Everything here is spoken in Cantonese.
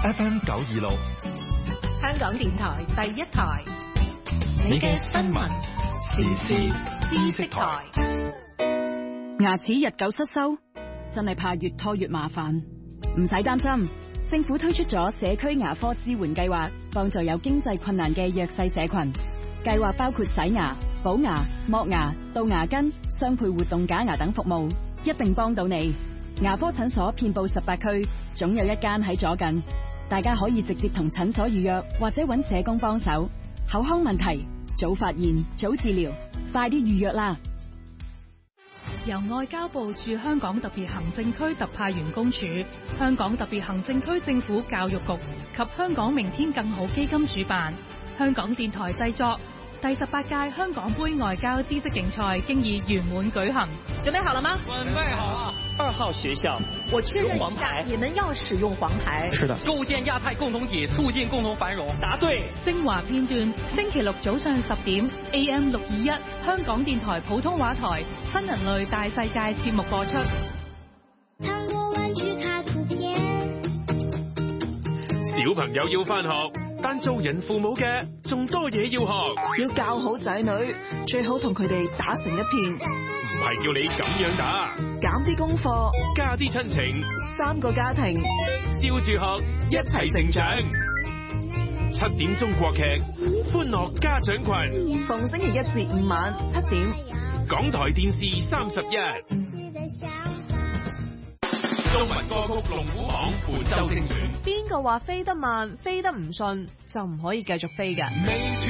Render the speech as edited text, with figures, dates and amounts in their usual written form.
FM 926， 香港電台第一台， 你嘅新聞時事知識台。 牙齒日久失修，真係怕越拖越麻煩。唔使擔心，政府推出咗社區牙科支援計劃，幫助有經濟困難嘅弱勢社群。計劃包括洗牙、補牙、剝牙、杜牙根、雙倍活動假牙等服務，一定幫到你。牙科診所遍佈18區，總有一間喺左近。大家可以直接同診所預約，或者揾社工幫手。口腔問題，早發現，早治療，快啲預約啦！ 由外交部駐香港特別行政區特派員公署、香港特別行政區政府教育局及香港明天更好基金主辦，香港電台製作。第18屆香港杯外交知識競賽經已圓滿舉行。 準備好了嗎？ 準備好了。 2號學校， 我確認一下，你們要使用黃牌。 是的。 構建亞太共同體，促進共同繁榮。 答對。 精華片段，星期六早上10點 AM 621，香港電台普通話台新人類大世界節目播出。 糖果玩具卡圖片。 小朋友要返學，但做人父母嘅仲多嘢要學。 要教好仔女，最好同佢哋打成一片。 唔係叫你咁樣打， 減啲功課， 加啲親情 ，3個家庭， 笑住學，一齊成長。7點中國劇，歡樂家長群， 逢星期1至5晚7點， 港台電視31。中文歌曲龍虎榜本周精選。 邊個話飛得慢、飛得唔順就唔可以繼續飛㗎？